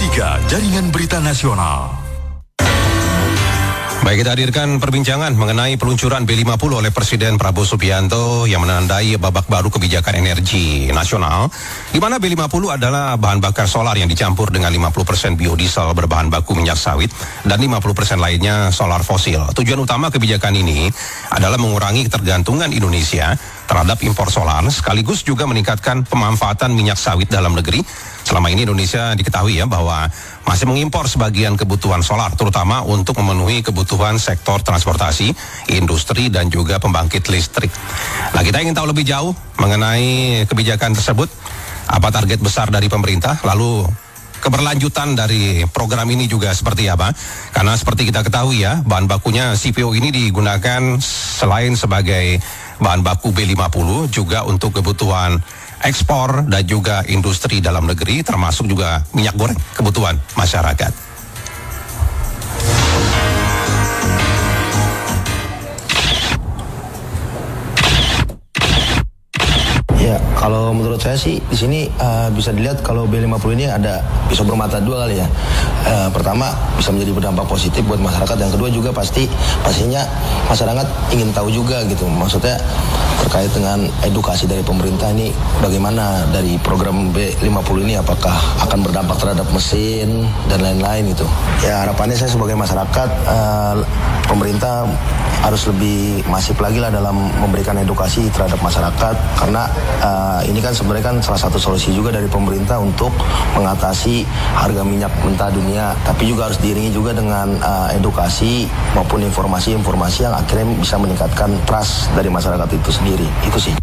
Pro 3 Jaringan Berita Nasional. Baik, kita hadirkan perbincangan mengenai peluncuran B50 oleh Presiden Prabowo Subianto yang menandai babak baru kebijakan energi nasional, di mana B50 adalah bahan bakar solar yang dicampur dengan 50% biodiesel berbahan baku minyak sawit dan 50% lainnya solar fosil. Tujuan utama kebijakan ini adalah mengurangi ketergantungan Indonesia terhadap impor solar, sekaligus juga meningkatkan pemanfaatan minyak sawit dalam negeri. Selama ini Indonesia diketahui bahwa masih mengimpor sebagian kebutuhan solar, terutama untuk memenuhi kebutuhan sektor transportasi, industri, dan juga pembangkit listrik. Nah, kita ingin tahu lebih jauh mengenai kebijakan tersebut, apa target besar dari pemerintah, lalu keberlanjutan dari program ini juga seperti apa. Karena seperti kita ketahui bahan bakunya CPO ini digunakan selain sebagai bahan baku B50 juga untuk kebutuhan ekspor dan juga industri dalam negeri, termasuk juga minyak goreng kebutuhan masyarakat. Ya, kalau menurut saya sih di sini bisa dilihat kalau B50 ini ada pisau bermata dua kali ya. Pertama bisa menjadi berdampak positif buat masyarakat. Yang kedua juga pastinya masyarakat ingin tahu juga gitu. Maksudnya terkait dengan edukasi dari pemerintah ini bagaimana dari program B50 ini, apakah akan berdampak terhadap mesin dan lain-lain gitu. Ya, harapannya saya sebagai masyarakat, pemerintah harus lebih masif lagi lah dalam memberikan edukasi terhadap masyarakat, karena ini kan sebenarnya kan salah satu solusi juga dari pemerintah untuk mengatasi harga minyak mentah dunia, tapi juga harus diiringi juga dengan edukasi maupun informasi-informasi yang akhirnya bisa meningkatkan trust dari masyarakat itu sendiri. Itu sih.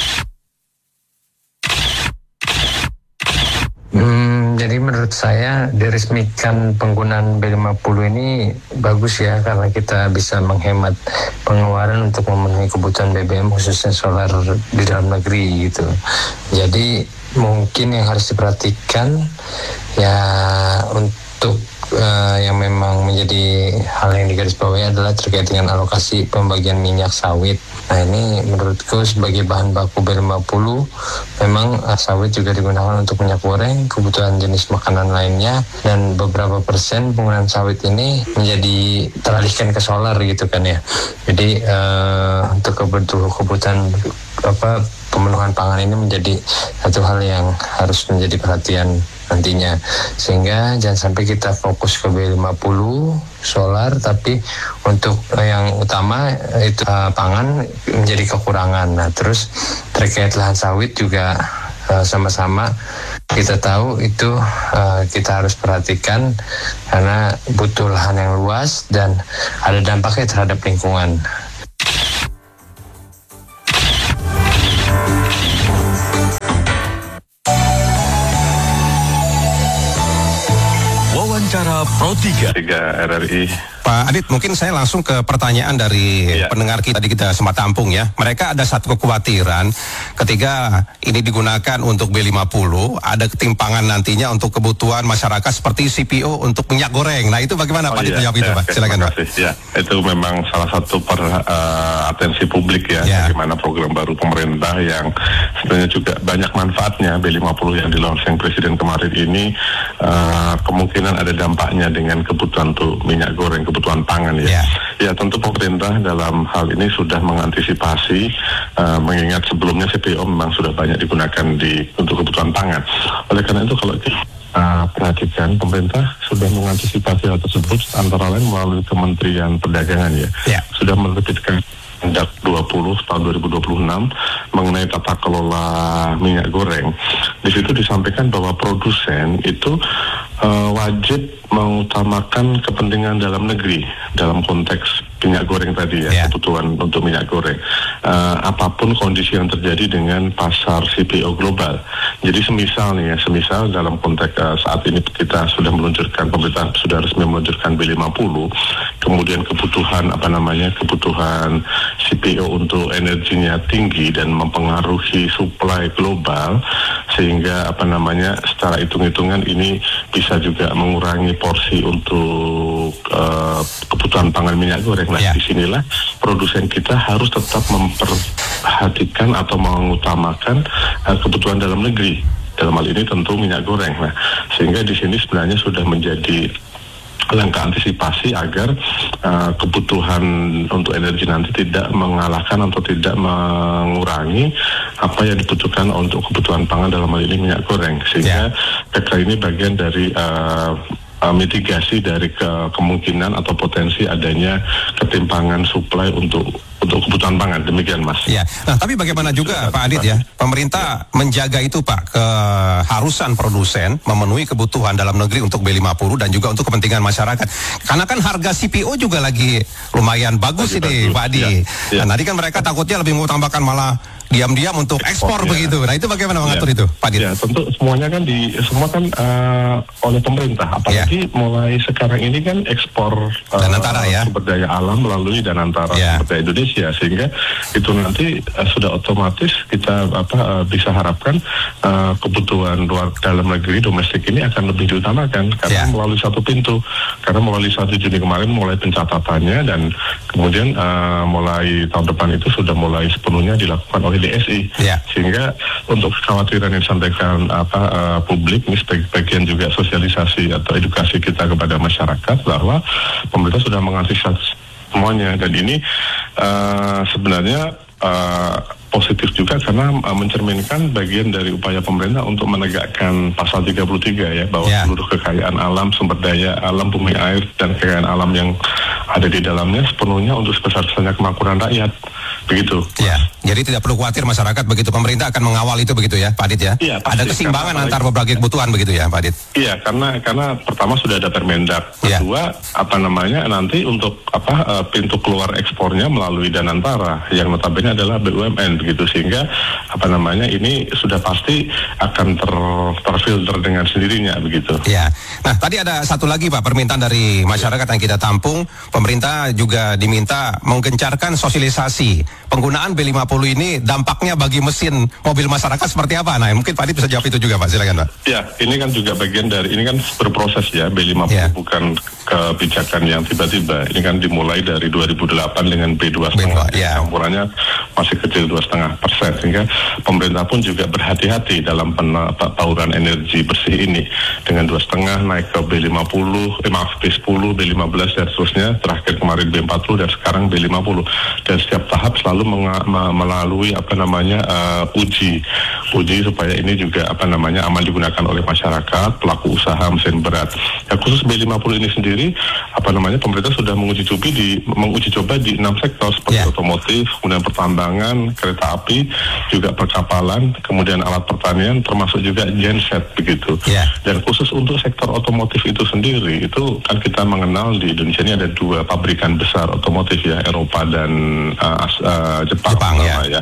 Jadi menurut saya diresmikan penggunaan B50 ini bagus ya, karena kita bisa menghemat pengeluaran untuk memenuhi kebutuhan BBM khususnya solar di dalam negeri gitu. Jadi mungkin yang harus diperhatikan ya untuk yang memang menjadi hal yang digarisbawahi adalah terkait dengan alokasi pembagian minyak sawit. Nah, ini menurutku sebagai bahan baku B50 memang sawit juga digunakan untuk minyak goreng, kebutuhan jenis makanan lainnya, dan beberapa persen penggunaan sawit ini menjadi teralihkan ke solar gitu kan ya. Jadi untuk kebutuhan pemenuhan pangan ini menjadi satu hal yang harus menjadi perhatian nantinya, sehingga jangan sampai kita fokus ke B50 solar, tapi untuk yang utama itu pangan menjadi kekurangan. Nah, terus terkait lahan sawit juga sama-sama kita tahu itu kita harus perhatikan karena butuh lahan yang luas dan ada dampaknya terhadap lingkungan. Wawancara Pro 3 RRI. Pak Adit, mungkin saya langsung ke pertanyaan dari pendengar kita, tadi kita sempat tampung ya. Mereka ada satu kekhawatiran ketika ini digunakan untuk B50, ada ketimpangan nantinya untuk kebutuhan masyarakat seperti CPO untuk minyak goreng. Nah, itu bagaimana Pak Adit menjawab itu, Pak? Silakan, Pak. Ya, itu memang salah satu atensi publik ya, bagaimana program baru pemerintah yang sebenarnya juga banyak manfaatnya. B50 yang di-launching Presiden kemarin ini kemungkinan ada dampaknya dengan kebutuhan untuk minyak goreng, kebutuhan pangan ya. Ya, tentu pemerintah dalam hal ini sudah mengantisipasi, mengingat sebelumnya CPO memang sudah banyak digunakan untuk kebutuhan pangan. Oleh karena itu kalau kita perhatikan, pemerintah sudah mengantisipasi hal tersebut antara lain melalui Kementerian Perdagangan ya. Sudah menerbitkan Permendak 20 tahun 2026 mengenai tata kelola minyak goreng. Di situ disampaikan bahwa produsen itu wajib mengutamakan kepentingan dalam negeri dalam konteks minyak goreng tadi ya, kebutuhan untuk minyak goreng. Apapun kondisi yang terjadi dengan pasar CPO global. Jadi semisal dalam konteks saat ini kita sudah meluncurkan, pemerintah sudah resmi meluncurkan B50, kemudian kebutuhan CPO untuk energinya tinggi dan mempengaruhi supply global, sehingga secara hitung-hitungan ini bisa juga mengurangi porsi untuk kebutuhan pangan minyak goreng. Nah, disinilah produsen kita harus tetap memperhatikan atau mengutamakan kebutuhan dalam negeri dalam hal ini tentu minyak goreng. Nah, sehingga di sini sebenarnya sudah menjadi langkah antisipasi agar kebutuhan untuk energi nanti tidak mengalahkan atau tidak mengurangi apa yang dibutuhkan untuk kebutuhan pangan dalam hal ini minyak goreng, sehingga PK ini bagian dari mitigasi dari kemungkinan atau potensi adanya ketimpangan suplai untuk kebutuhan pangan. Demikian, Mas. Ya. Nah, tapi bagaimana juga Pak Adit ya, pemerintah menjaga itu Pak, keharusan produsen memenuhi kebutuhan dalam negeri untuk B50 dan juga untuk kepentingan masyarakat. Karena kan harga CPO juga lagi lumayan bagus ini Pak Adit. Nah, tadi kan mereka takutnya lebih mengutamakan malah diam-diam untuk ekspor begitu. Nah, itu bagaimana mengatur itu Pak Adit? Ya, tentu semuanya kan oleh pemerintah. Apalagi mulai sekarang ini kan ekspor Danantara sumber daya alam melalui Danantara sumber daya Indonesia, sehingga itu nanti sudah otomatis kita bisa harapkan kebutuhan luar dalam negeri domestik ini akan lebih diutamakan karena melalui satu pintu, karena melalui 1 Juni kemarin mulai pencatatannya dan kemudian mulai tahun depan itu sudah mulai sepenuhnya dilakukan oleh DSI, sehingga untuk kekhawatiran yang disampaikan publik ini sebagai bagian juga sosialisasi atau edukasi kita kepada masyarakat bahwa pemerintah sudah mengantisipasi semuanya, dan ini sebenarnya positif juga karena mencerminkan bagian dari upaya pemerintah untuk menegakkan pasal 33 ya, bahwa seluruh kekayaan alam, sumber daya alam, bumi air dan kekayaan alam yang ada di dalamnya sepenuhnya untuk sebesar-besarnya kemakmuran rakyat. Begitu. Ya, jadi tidak perlu khawatir masyarakat begitu, pemerintah akan mengawal itu begitu ya, Pak Adit ya. Iya, ada keseimbangan antar berbagai kebutuhan begitu ya, Pak Adit. Iya, karena pertama sudah ada Permendak. Kedua, nanti untuk pintu keluar ekspornya melalui Danantara yang notabene adalah BUMN begitu, sehingga ini sudah pasti akan terfilter dengan sendirinya begitu. Ya. Nah, tadi ada satu lagi Pak, permintaan dari masyarakat yang kita tampung, pemerintah juga diminta menggencarkan sosialisasi penggunaan B50 ini, dampaknya bagi mesin mobil masyarakat seperti apa? Nah, mungkin Pak Adit bisa jawab itu juga Pak, silakan Pak. Ya, ini kan juga bagian dari, ini kan berproses ya, B50 bukan kebijakan yang tiba-tiba. Ini kan dimulai dari 2008 dengan B2,5, campurannya masih kecil 2,5%, sehingga pemerintah pun juga berhati-hati dalam bauran energi bersih ini, dengan 2,5 naik ke B10, B15 dan seterusnya, terakhir kemarin B40 dan sekarang B50, dan setiap tahap selalu melalui uji supaya ini juga aman digunakan oleh masyarakat, pelaku usaha mesin berat. Ya, khusus B50 ini sendiri pemerintah sudah menguji coba di 6 sektor seperti otomotif, kemudian pertambangan, kereta api, juga perkapalan, kemudian alat pertanian, termasuk juga genset begitu. Dan khusus untuk sektor otomotif itu sendiri, itu kan kita mengenal di Indonesia ini ada 2 pabrikan besar otomotif ya, Eropa dan Jepang ya.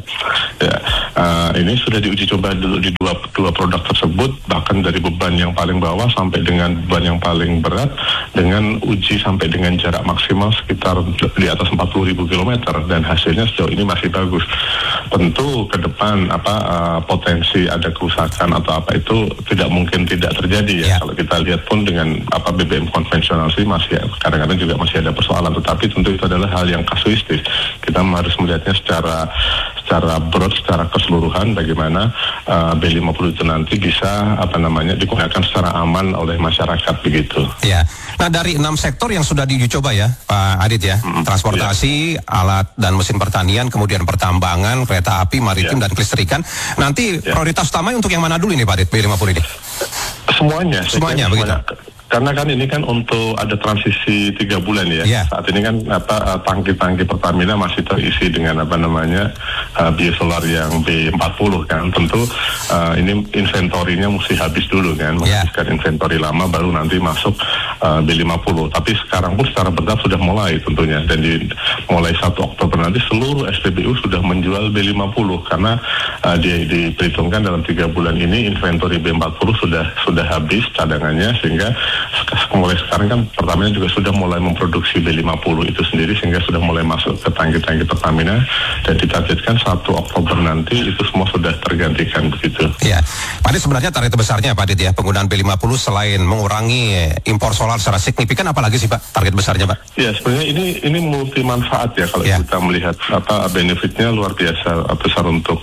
Ini sudah diuji coba dulu di dua produk tersebut, bahkan dari beban yang paling bawah sampai dengan beban yang paling berat, dengan uji sampai dengan jarak maksimal sekitar di atas 40.000 km, dan hasilnya sejauh ini masih bagus. Tentu ke depan potensi ada kerusakan atau apa itu tidak mungkin tidak terjadi ya. Kalau kita lihat pun dengan BBM konvensional sih masih kadang-kadang juga masih ada persoalan, tetapi tentu itu adalah hal yang kasuistis. Kita harus melihatnya secara broad, secara keseluruhan bagaimana B50 itu nanti bisa digunakan secara aman oleh masyarakat begitu. Ya. Nah, dari 6 sektor yang sudah diuji coba ya Pak Adit ya, transportasi, alat dan mesin pertanian, kemudian pertambangan, kereta api, maritim dan kelistrikan. Nanti prioritas utama untuk yang mana dulu ini Pak Adit, B50 ini? Semuanya begitu. Karena kan ini kan untuk ada transisi 3 bulan ya. Saat ini kan tangki-tangki Pertamina masih terisi dengan biosolar yang B40 kan. Tentu ini inventorinya mesti habis dulu kan, menghabiskan inventori lama baru nanti masuk B50. Tapi sekarang pun secara bertahap sudah mulai tentunya, dan mulai 1 Oktober nanti seluruh SPBU sudah menjual B50 karena diperhitungkan dalam 3 bulan ini inventori B40 sudah habis cadangannya, sehingga mulai sekarang kan Pertamina juga sudah mulai memproduksi B50 itu sendiri, sehingga sudah mulai masuk ke tangki-tangki Pertamina, dan ditargetkan 1 Oktober nanti itu semua sudah tergantikan begitu. Ya, Pak Adit, sebenarnya target besarnya Pak Adit ya, penggunaan B50 selain mengurangi impor solar secara signifikan, apalagi sih Pak target besarnya Pak? Ya, sebenarnya ini multi manfaat ya kalau kita melihat benefitnya luar biasa besar untuk ekonomi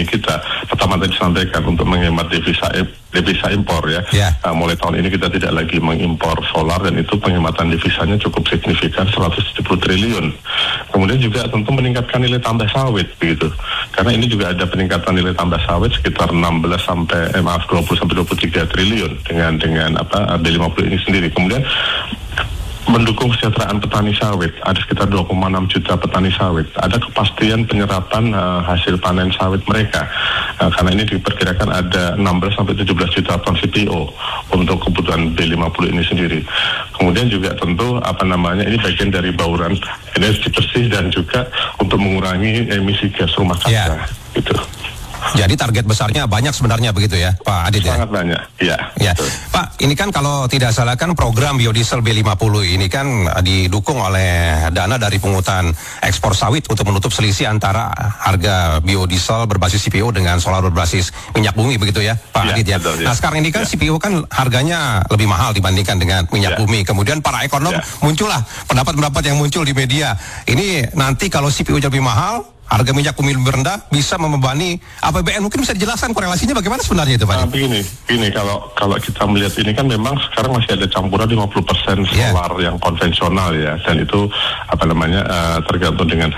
ekonomi kita. Pertama tadi disampaikan untuk menghemat devisa impor ya. Mulai tahun ini kita tidak lagi mengimpor solar dan itu penghematan devisanya cukup signifikan 170 triliun. Kemudian juga tentu meningkatkan nilai tambah sawit begitu. Karena ini juga ada peningkatan nilai tambah sawit sekitar 20 sampai 23 triliun dengan B50 ini sendiri. Kemudian mendukung kesejahteraan petani sawit, ada sekitar 2,6 juta petani sawit. Ada kepastian penyerapan hasil panen sawit mereka, karena ini diperkirakan ada 16 sampai 17 juta ton CPO untuk kebutuhan B50 ini sendiri. Kemudian juga tentu ini bagian dari bauran energi bersih dan juga untuk mengurangi emisi gas rumah kaca. Gitu. Jadi target besarnya banyak sebenarnya begitu ya, Pak Adit? Sangat banyak, ya. Pak, ini kan kalau tidak salah kan program biodiesel B50 ini kan didukung oleh dana dari pungutan ekspor sawit untuk menutup selisih antara harga biodiesel berbasis CPO dengan solar berbasis minyak bumi begitu ya, Pak Adit ya. Betul, Nah sekarang ini kan CPO kan harganya lebih mahal dibandingkan dengan minyak bumi. Kemudian para ekonom muncullah pendapat-pendapat yang muncul di media. Ini nanti kalau CPO jadi lebih mahal, harga minyak bumi lebih rendah, bisa membebani APBN. Mungkin bisa dijelaskan korelasinya bagaimana sebenarnya itu, Pak? Begini, kalau kita melihat ini kan memang sekarang masih ada campuran 50% solar yang konvensional ya, dan itu tergantung dengan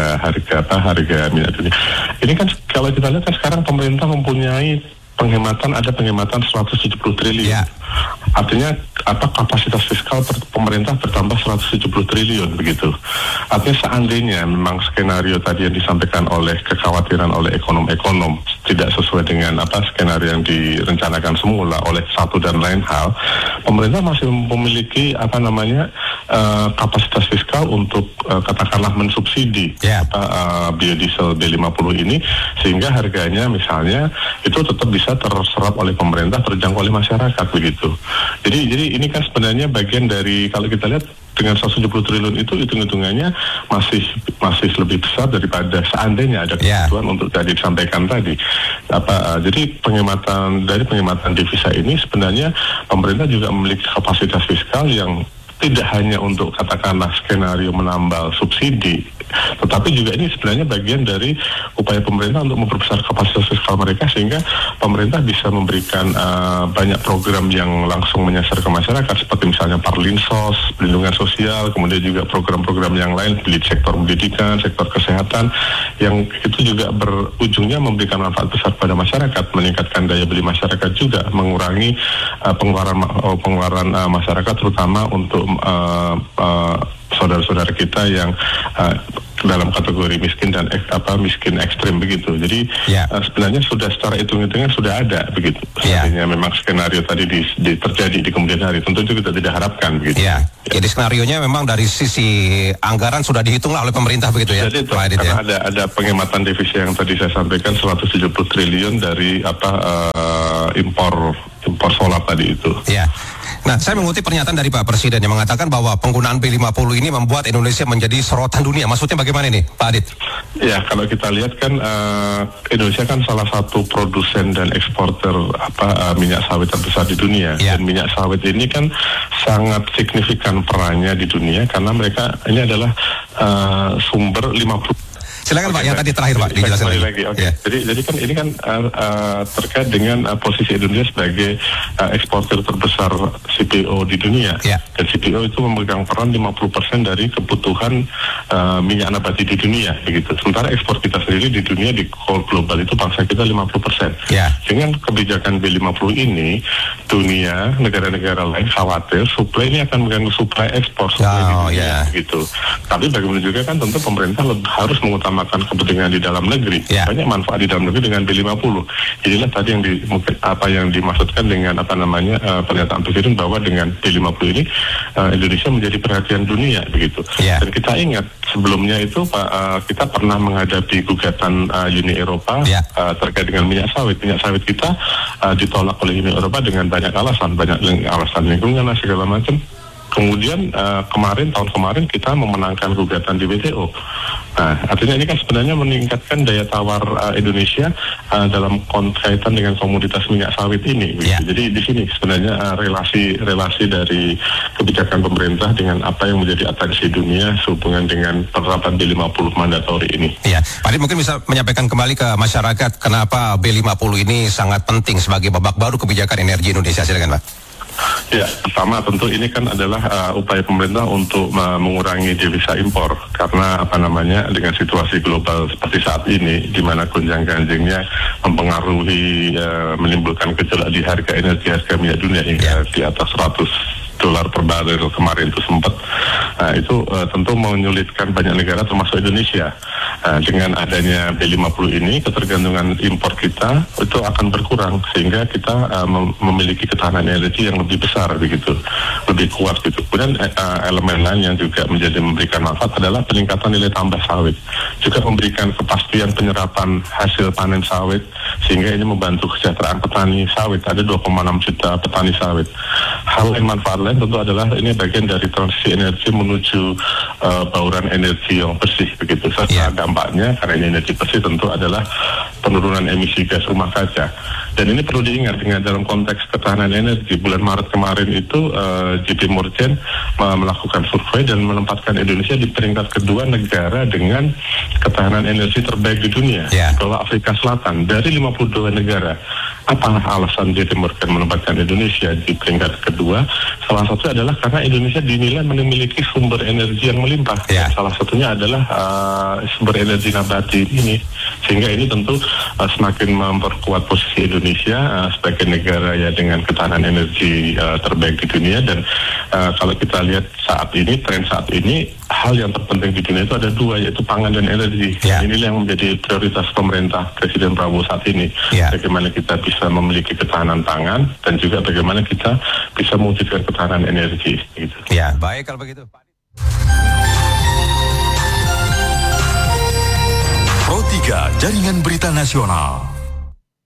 harga minyak dunia. Ini kan kalau kita lihat kan sekarang pemerintah mempunyai ada penghematan 170 triliun. Artinya kapasitas fiskal pemerintah bertambah 170 triliun begitu. Artinya seandainya memang skenario tadi yang disampaikan oleh kekhawatiran oleh ekonom-ekonom tidak sesuai dengan skenario yang direncanakan semula oleh satu dan lain hal, pemerintah masih memiliki kapasitas fiskal untuk katakanlah mensubsidi biodiesel B50 ini sehingga harganya misalnya itu tetap bisa terserap oleh pemerintah, terjangkau oleh masyarakat begitu. Jadi ini kan sebenarnya bagian dari, kalau kita lihat dengan 170 triliun itu hitung-hitungannya masih lebih besar daripada seandainya ada kebutuhan untuk tadi disampaikan tadi. Jadi penghematan devisa ini sebenarnya pemerintah juga memiliki kapasitas fiskal yang tidak hanya untuk katakanlah skenario menambal subsidi, tetapi juga ini sebenarnya bagian dari upaya pemerintah untuk memperbesar kapasitas fiskal mereka sehingga pemerintah bisa memberikan banyak program yang langsung menyasar ke masyarakat seperti misalnya Parlinsos, perlindungan sosial, kemudian juga program-program yang lain di sektor pendidikan, sektor kesehatan yang itu juga berujungnya memberikan manfaat besar pada masyarakat, meningkatkan daya beli masyarakat juga, mengurangi pengeluaran masyarakat terutama untuk saudara-saudara kita yang dalam kategori miskin dan miskin ekstrim begitu. Jadi sebenarnya sudah secara hitung-hitungan sudah ada begitu. Sebenarnya memang skenario tadi terjadi di kemudian hari. Tentu itu kita tidak harapkan begitu. Jadi skenarionya memang dari sisi anggaran sudah dihitunglah oleh pemerintah begitu ya. Jadi karena ada penghematan devisa yang tadi saya sampaikan 170 triliun dari impor solar tadi itu. Nah, saya mengutip pernyataan dari Pak Presiden yang mengatakan bahwa penggunaan B50 ini membuat Indonesia menjadi sorotan dunia. Maksudnya bagaimana ini, Pak Adit? Ya, kalau kita lihat kan Indonesia kan salah satu produsen dan eksporter minyak sawit terbesar di dunia. Dan minyak sawit ini kan sangat signifikan perannya di dunia karena mereka ini adalah sumber 50. Silakan Pak, yang tadi terakhir Pak dijelaskan lagi. Jadi kan ini kan terkait dengan posisi Indonesia sebagai eksportir terbesar CPO di dunia. Dan CPO itu memegang peran 50% dari kebutuhan minyak nabati di dunia begitu. Sementara ekspor kita sendiri di dunia di global itu bangsa kita 50%. Dengan kebijakan B50 ini dunia negara-negara lain khawatir suplai ini akan mengganggu suplai ekspor di dunia gitu. Tapi bagaimana juga kan tentu pemerintah harus mengutamakan kepentingan di dalam negeri. Banyak manfaat di dalam negeri dengan B50. Inilah tadi yang dimaksudkan dengan pernyataan Presiden bahwa dengan B50 ini Indonesia menjadi perhatian dunia begitu. Dan kita ingat sebelumnya itu kita pernah menghadapi gugatan Uni Eropa terkait dengan minyak sawit. Minyak sawit kita ditolak oleh Uni Eropa dengan banyak alasan lingkungan segala macam. Kemudian tahun kemarin kita memenangkan gugatan di WTO. Nah, artinya ini kan sebenarnya meningkatkan daya tawar Indonesia dalam kaitan dengan komoditas minyak sawit ini. Gitu. Jadi di sini sebenarnya relasi dari kebijakan pemerintah dengan apa yang menjadi atensi dunia sehubungan dengan penerapan B50 mandatori ini. Ya, Pak Adit mungkin bisa menyampaikan kembali ke masyarakat kenapa B50 ini sangat penting sebagai babak baru kebijakan energi Indonesia. Silakan, Pak. Ya, pertama tentu ini kan adalah upaya pemerintah untuk mengurangi devisa impor karena dengan situasi global seperti saat ini di mana gonjang-ganjingnya mempengaruhi menimbulkan gejolak di harga minyak dunia hingga di atas $100 per barel kemarin itu sempat. Itu tentu menyulitkan banyak negara termasuk Indonesia. Dengan adanya B50 ini ketergantungan impor kita itu akan berkurang sehingga kita memiliki ketahanan energi yang lebih besar begitu, lebih kuat gitu. Kemudian elemen lain yang juga memberikan manfaat adalah peningkatan nilai tambah sawit, juga memberikan kepastian penyerapan hasil panen sawit sehingga ini membantu kesejahteraan petani sawit. Ada 2,6 juta petani sawit. Hal yang manfaat lain tentu adalah ini bagian dari transisi energi menuju bauran energi yang bersih begitu. Serta dampaknya karena ini energi bersih tentu adalah penurunan emisi gas rumah kaca. Dan ini perlu diingat dengan dalam konteks ketahanan energi. Bulan Maret kemarin itu JP Morgan melakukan survei dan menempatkan Indonesia di peringkat kedua negara dengan ketahanan energi terbaik di dunia. Di bawah Afrika Selatan dari 52 negara. Apa alasan JP Morgan menempatkan Indonesia di peringkat kedua? Salah satu adalah karena Indonesia dinilai memiliki sumber energi yang melimpah. Salah satunya adalah sumber energi nabati ini. Sehingga ini tentu semakin memperkuat posisi Indonesia sebagai negara dengan ketahanan energi terbaik di dunia. Dan kalau kita lihat tren saat ini, hal yang terpenting di dunia itu ada dua, yaitu pangan dan energi. Ini yang menjadi prioritas pemerintah Presiden Prabowo saat ini. Bagaimana kita bisa memiliki ketahanan pangan dan juga bagaimana kita bisa mewujudkan ketahanan energi. Gitu. Ya, baik kalau begitu. Pro 3 Jaringan Berita Nasional.